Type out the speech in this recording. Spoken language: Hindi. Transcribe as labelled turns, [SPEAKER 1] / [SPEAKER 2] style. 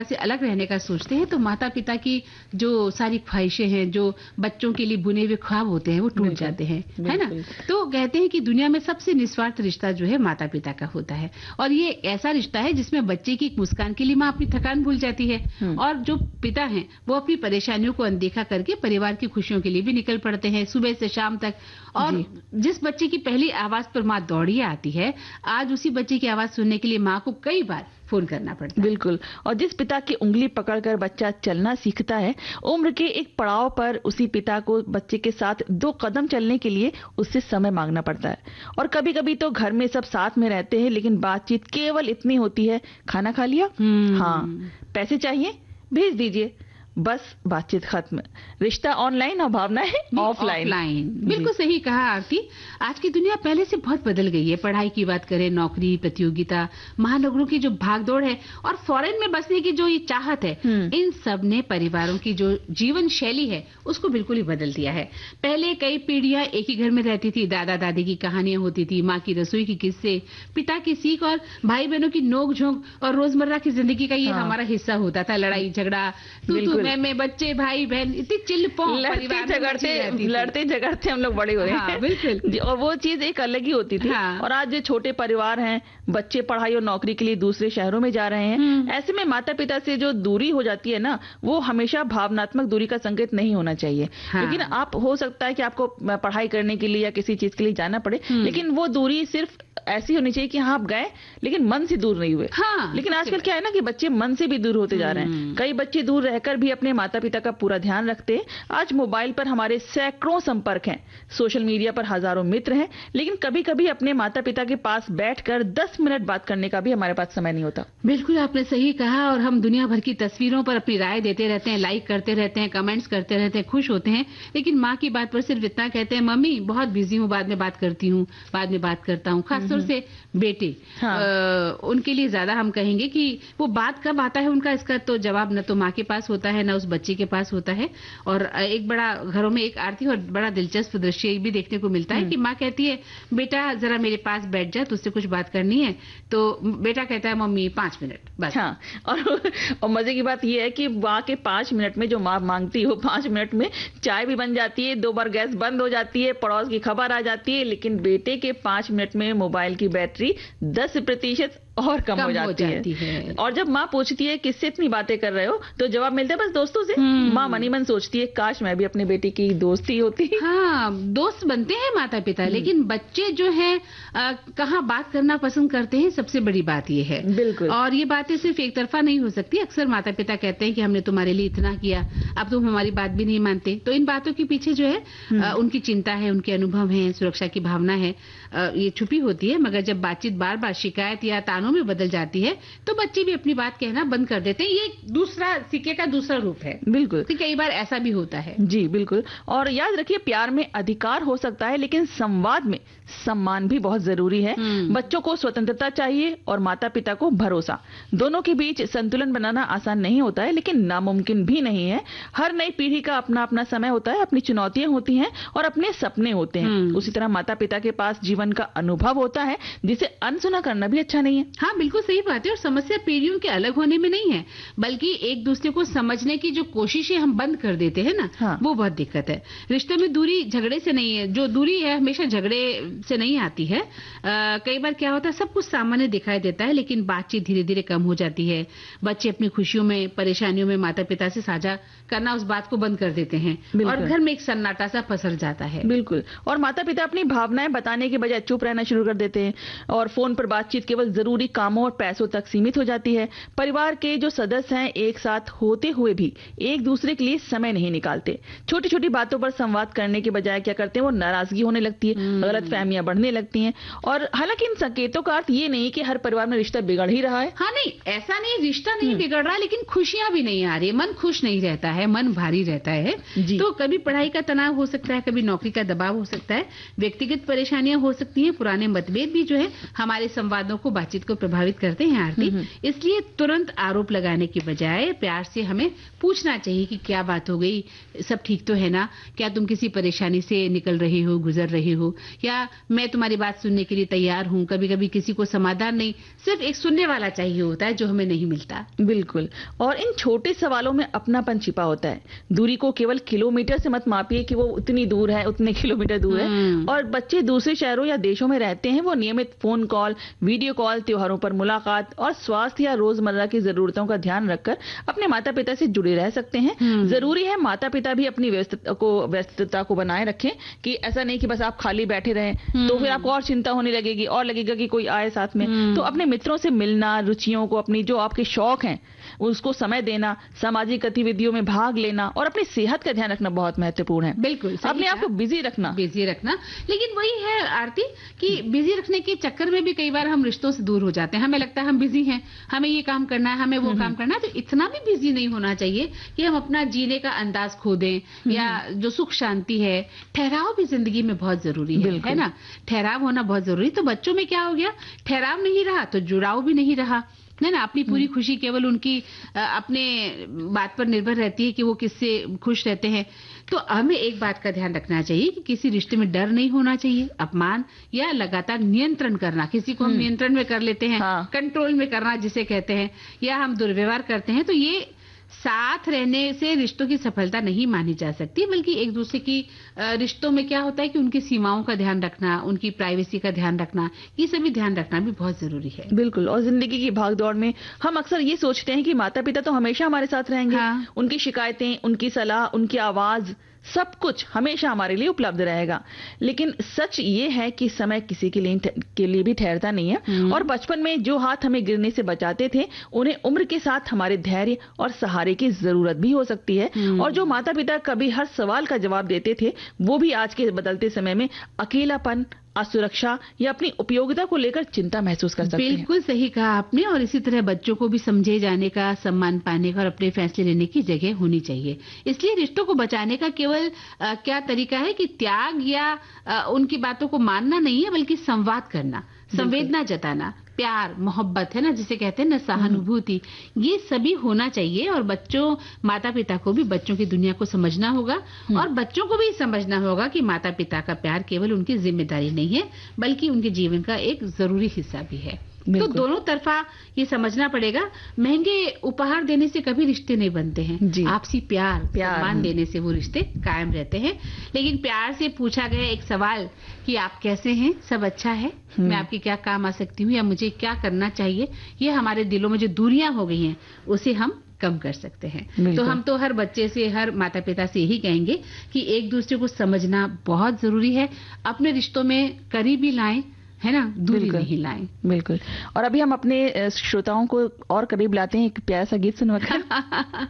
[SPEAKER 1] से अलग रहने का सोचते हैं तो माता पिता की जो सारी ख्वाहिशें हैं, जो बच्चों के लिए बुने हुए ख्वाब होते हैं, वो टूट जाते हैं, है ना। तो कहते हैं कि दुनिया में सबसे निस्वार्थ रिश्ता जो है माता पिता का होता है, और ये ऐसा रिश्ता है जिसमें बच्चे की एक मुस्कान के लिए माँ अपनी थकान भूल जाती है, और जो पिता हैं वो अपनी परेशानियों को अनदेखा करके परिवार की खुशियों के लिए भी निकल पड़ते हैं सुबह से शाम तक। और जिस बच्चे की पहली आवाज पर माँ दौड़ी आती है, आज उसी बच्चे की आवाज सुनने के लिए माँ को कई बार फोन करना पड़ता है।
[SPEAKER 2] बिल्कुल। और जिस पिता की उंगली पकड़कर बच्चा चलना सीखता है, उम्र के एक पड़ाव पर उसी पिता को बच्चे के साथ 2 कदम चलने के लिए उससे समय मांगना पड़ता है। और कभी कभी तो घर में सब साथ में रहते हैं, लेकिन बातचीत केवल इतनी होती है, खाना खा लिया, हाँ, पैसे चाहिए, भेज दीजिए, बस बातचीत खत्म। रिश्ता ऑनलाइन और भावनाएं ऑफलाइन।
[SPEAKER 1] बिल्कुल सही कहा आरती। आज की दुनिया पहले से बहुत बदल गई है। पढ़ाई की बात करें, नौकरी, प्रतियोगिता, महानगरों की जो भागदौड़ है और फॉरेन में बसने की जो ये चाहत है, इन सब ने परिवारों की जो जीवन शैली है उसको बिल्कुल ही बदल दिया है। पहले कई पीढ़ियां एक ही घर में रहती थी, दादा दादी की कहानियां होती थी, माँ की रसोई की किस्से, पिता की सीख और भाई बहनों की नोक झोंक, और रोजमर्रा की जिंदगी का ये हमारा हिस्सा होता था। लड़ाई झगड़ा, तू मैं बच्चे भाई बहन, इतनी चिल्लपो
[SPEAKER 2] लड़ते झगड़ते हम लोग बड़े हुए हैं।
[SPEAKER 1] बिल्कुल।
[SPEAKER 2] और वो चीज एक अलग ही होती थी। और आज जो छोटे परिवार हैं, बच्चे पढ़ाई और नौकरी के लिए दूसरे शहरों में जा रहे हैं, ऐसे में माता पिता से जो दूरी हो जाती है ना, वो हमेशा भावनात्मक दूरी का संकेत नहीं होना चाहिए। लेकिन आप हो सकता है कि आपको पढ़ाई करने के लिए या किसी चीज के लिए जाना पड़े, लेकिन वो दूरी सिर्फ ऐसी होनी चाहिए कि हाँ आप गए लेकिन मन से दूर नहीं हुए। लेकिन आजकल क्या है ना कि बच्चे मन से भी दूर होते जा रहे हैं। कई बच्चे दूर रहकर भी अपने माता पिता का पूरा ध्यान रखते हैं। आज मोबाइल पर हमारे सैकड़ों संपर्क हैं, सोशल मीडिया पर हजारों मित्र हैं, लेकिन कभी कभी अपने माता पिता के पास बैठकर 10 मिनट बात करने का भी हमारे पास समय नहीं होता।
[SPEAKER 1] बिल्कुल आपने सही कहा। और हम दुनिया भर की तस्वीरों पर अपनी राय देते रहते हैं, लाइक करते रहते हैं, कमेंट्स करते रहते हैं, खुश होते हैं, लेकिन माँ की बात पर सिर्फ इतना कहते हैं, मम्मी बहुत बिजी हूँ, बाद में बात करती हूँ, बाद में बात करता हूँ। खासतौर से बेटे, उनके लिए ज्यादा हम कहेंगे कि वो बात कब आता है उनका, इसका तो जवाब न तो माँ के पास होता है, न उस बच्चे के पास होता है। और एक बड़ा घरों में एक आरती और बड़ा दिलचस्प दृश्य भी देखने को मिलता है कि माँ कहती है, बेटा जरा मेरे पास बैठ जा, तुझसे कुछ बात करनी है। तो बेटा कहता है, मम्मी 5 मिनट बस।
[SPEAKER 2] और मजे की बात यह है कि माँ के 5 मिनट में जो माँ मांगती हो, 5 मिनट में चाय भी बन जाती है, 2 बार गैस बंद हो जाती है, पड़ोस की खबर आ जाती है, लेकिन बेटे के 5 मिनट में मोबाइल की बैटरी 10% और कम हो जाती है। और जब माँ पूछती है किससे इतनी बातें कर रहे हो, तो जवाब मिलता है बस दोस्तों से। माँ मनी मन सोचती है, काश मैं भी अपनी बेटी की दोस्ती होती।
[SPEAKER 1] हाँ, दोस्त बनते हैं माता पिता, लेकिन बच्चे जो हैं कहाँ बात करना पसंद करते हैं, सबसे बड़ी बात ये है।
[SPEAKER 2] बिल्कुल।
[SPEAKER 1] और ये बातें सिर्फ एक तरफा नहीं हो सकती। अक्सर माता पिता कहते हैं कि हमने तुम्हारे लिए इतना किया, अब तुम हमारी बात भी नहीं मानते। तो इन बातों के पीछे जो है उनकी चिंता है, उनके अनुभव है, सुरक्षा की भावना है, ये छुपी होती है। मगर जब बातचीत बार बार शिकायत या तानों में बदल जाती है, तो बच्चे भी अपनी बात कहना बंद कर देते हैं। ये दूसरा सिक्के का दूसरा रूप है।
[SPEAKER 2] बिल्कुल।
[SPEAKER 1] तो कई बार ऐसा भी होता है।
[SPEAKER 2] जी बिल्कुल। और याद रखिए, प्यार में अधिकार हो सकता है, लेकिन संवाद में सम्मान भी बहुत जरूरी है। बच्चों को स्वतंत्रता चाहिए और माता पिता को भरोसा। दोनों के बीच संतुलन बनाना आसान नहीं होता है, लेकिन नामुमकिन भी नहीं है। हर नई पीढ़ी का अपना अपना समय होता है, अपनी चुनौतियां होती हैं और अपने सपने होते हैं। उसी तरह माता पिता के पास जीवन का अनुभव होता है, जिसे अनसुना करना भी अच्छा नहीं है।
[SPEAKER 1] हाँ, बिल्कुल सही बात है। और समस्या पीढ़ियों के अलग होने में नहीं है, बल्कि एक दूसरे को समझने की जो कोशिशें हम बंद कर देते हैं ना, वो बहुत दिक्कत है। रिश्तों में दूरी झगड़े से नहीं है, जो दूरी है हमेशा झगड़े से नहीं आती है। कई बार क्या होता है, सब कुछ सामान्य दिखाई देता है, लेकिन बातचीत धीरे धीरे कम हो जाती है। बच्चे अपनी खुशियों में, परेशानियों में माता पिता से साझा करना, उस बात को बंद कर देते हैं और घर में एक सन्नाटा सा पसर जाता है।
[SPEAKER 2] बिल्कुल। और माता पिता अपनी भावनाएं बताने के बजाय चुप रहना शुरू कर देते हैं और फोन पर बातचीत केवल जरूरी कामों और पैसों तक सीमित हो जाती है। परिवार के जो सदस्य हैं, एक साथ होते हुए भी एक दूसरे के लिए समय नहीं निकालते। छोटी छोटी बातों पर संवाद करने के बजाय क्या करते हैं, वो नाराजगी होने लगती है, गलतफहमियां बढ़ने लगती हैं। और हालांकि इन संकेतों का अर्थ ये नहीं कि हर परिवार में रिश्ता बिगड़ ही रहा है।
[SPEAKER 1] हाँ नहीं, ऐसा नहीं, रिश्ता नहीं बिगड़ रहा, लेकिन खुशियां भी नहीं आ रही, मन खुश नहीं रहता है, मन भारी रहता है। तो कभी पढ़ाई का तनाव हो सकता है, कभी नौकरी का दबाव हो सकता है, व्यक्तिगत परेशानियां हो सकती हैं, पुराने मतभेद भी जो है हमारे संवादों को, बातचीत को को प्रभावित करते हैं आरती। इसलिए तुरंत आरोप लगाने की बजाय प्यार से हमें पूछना चाहिए कि क्या बात हो गई, सब ठीक तो है ना, क्या तुम किसी परेशानी से निकल रही हो, गुजर रही हो, या मैं तुम्हारी बात सुनने के लिए तैयार हूँ। कभी कभी किसी को समाधान नहीं, सिर्फ एक सुनने वाला चाहिए होता है, जो हमें नहीं मिलता।
[SPEAKER 2] बिल्कुल, और इन छोटे सवालों में अपनापन छिपा होता है। दूरी को केवल किलोमीटर से मत मापिए कि वो उतनी दूर है, उतने किलोमीटर दूर है। और बच्चे दूसरे शहरों या देशों में रहते हैं, वो नियमित फोन कॉल, वीडियो कॉल, त्योहारों पर मुलाकात और स्वास्थ्य या रोजमर्रा की जरूरतों का ध्यान रखकर अपने माता पिता से जुड़े रह सकते हैं। जरूरी है माता पिता भी अपनी व्यस्तता को बनाए रखें, कि ऐसा नहीं कि बस आप खाली बैठे रहें, तो फिर आपको और चिंता होने लगेगी और लगेगा कि कोई आए साथ में। तो अपने मित्रों से मिलना, रुचियों को, अपनी जो आपके शौक हैं उसको समय देना, सामाजिक गतिविधियों में भाग लेना और अपनी सेहत का ध्यान रखना बहुत महत्वपूर्ण है।
[SPEAKER 1] बिल्कुल,
[SPEAKER 2] अपने आप को बिजी रखना।
[SPEAKER 1] लेकिन वही है आरती कि बिजी रखने के चक्कर में भी कई बार हम रिश्तों से दूर हो जाते हैं। हमें लगता है हम बिजी हैं, हमें ये काम करना है, हमें वो काम करना है। तो इतना भी बिजी नहीं होना चाहिए कि हम अपना जीने का अंदाज खो दें, या जो सुख शांति है, ठहराव भी जिंदगी में बहुत जरूरी है ना। ठहराव होना बहुत जरूरी। तो बच्चों में क्या हो गया, ठहराव नहीं रहा तो जुड़ाव भी नहीं रहा, है ना। अपनी पूरी खुशी केवल उनकी अपने बात पर निर्भर रहती है कि वो किससे खुश रहते हैं। तो हमें एक बात का ध्यान रखना चाहिए कि किसी रिश्ते में डर नहीं होना चाहिए, अपमान या लगातार नियंत्रण करना। किसी को हम नियंत्रण में कर लेते हैं, कंट्रोल में करना जिसे कहते हैं, या हम दुर्व्यवहार करते हैं, तो ये साथ रहने से रिश्तों की सफलता नहीं मानी जा सकती। बल्कि एक दूसरे की रिश्तों में क्या होता है कि उनकी सीमाओं का ध्यान रखना, उनकी प्राइवेसी का ध्यान रखना, ये सभी ध्यान रखना भी बहुत जरूरी है।
[SPEAKER 2] बिल्कुल, और जिंदगी की भागदौड़ में हम अक्सर ये सोचते हैं कि माता पिता तो हमेशा हमारे साथ रहेंगे। उनकी शिकायतें, उनकी सलाह, उनकी आवाज, सब कुछ हमेशा हमारे लिए उपलब्ध रहेगा। लेकिन सच ये है कि समय किसी के लिए भी ठहरता नहीं है। और बचपन में जो हाथ हमें गिरने से बचाते थे, उन्हें उम्र के साथ हमारे धैर्य और सहारे की जरूरत भी हो सकती है। और जो माता पिता कभी हर सवाल का जवाब देते थे, वो भी आज के बदलते समय में अकेलापन, असुरक्षा या अपनी उपयोगिता को लेकर चिंता महसूस कर सकते हैं।
[SPEAKER 1] बिल्कुल सही कहा आपने। और इसी तरह बच्चों को भी समझे जाने का, सम्मान पाने का और अपने फैसले लेने की जगह होनी चाहिए। इसलिए रिश्तों को बचाने का केवल क्या तरीका है कि त्याग या उनकी बातों को मानना नहीं है, बल्कि संवाद करना, संवेदना जताना, प्यार, मोहब्बत, है ना, जिसे कहते हैं ना, सहानुभूति, ये सभी होना चाहिए। और बच्चों, माता पिता को भी बच्चों की दुनिया को समझना होगा, और बच्चों को भी समझना होगा कि माता पिता का प्यार केवल उनकी जिम्मेदारी नहीं है, बल्कि उनके जीवन का एक जरूरी हिस्सा भी है। तो दोनों तरफा ये समझना पड़ेगा। महंगे उपहार देने से कभी रिश्ते नहीं बनते हैं। आपसी प्यार सम्मान देने से वो रिश्ते कायम रहते हैं। लेकिन प्यार से पूछा गया एक सवाल कि आप कैसे हैं, सब अच्छा है, मैं आपके क्या काम आ सकती हूँ, या मुझे क्या करना चाहिए, ये हमारे दिलों में जो दूरियां हो गई हैं उसे हम कम कर सकते हैं। तो हम तो हर बच्चे से, हर माता पिता से यही कहेंगे कि एक दूसरे को समझना बहुत जरूरी है। अपने रिश्तों में करीबी लाएं, है ना, दूरी नहीं लाएं।
[SPEAKER 2] बिल्कुल। और अभी हम अपने श्रोताओं को और करीब लाते हैं, एक प्यारा सा गीत सुनवाकर।